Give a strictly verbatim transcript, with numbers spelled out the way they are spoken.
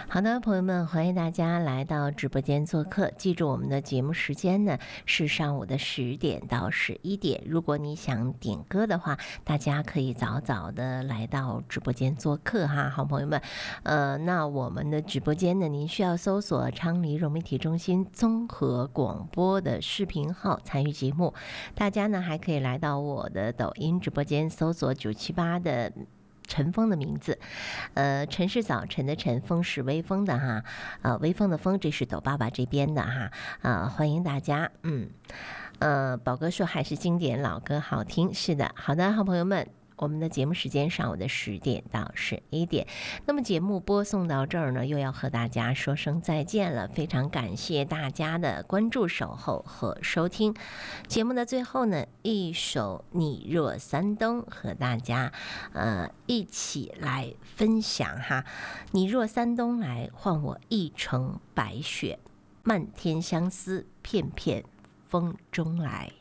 好的，朋友们，欢迎大家来到直播间做客。记住，我们的节目时间呢是上午的十点到十一点。如果你想点歌的话，大家可以早早的来到直播间做客哈，好朋友们。呃，那我们的直播间呢，您需要搜索昌黎融媒体中心综合广播的视频号参与节目。大家呢还可以来到我的抖音直播间搜索九七八的陈峰的名字，呃，晨是早晨的晨，风是微风的哈，呃，微风的风，这是抖爸爸这边的哈，啊、呃，欢迎大家，嗯，呃，宝哥说还是经典老歌好听，是的，好的，好朋友们。我们的节目时间上午的十点到十一点，那么节目播送到这儿呢，又要和大家说声再见了。非常感谢大家的关注、守候和收听。节目的最后呢，一首《你若三冬》和大家呃一起来分享哈。你若三冬来，换我一程白雪，漫天相思，片片风中来。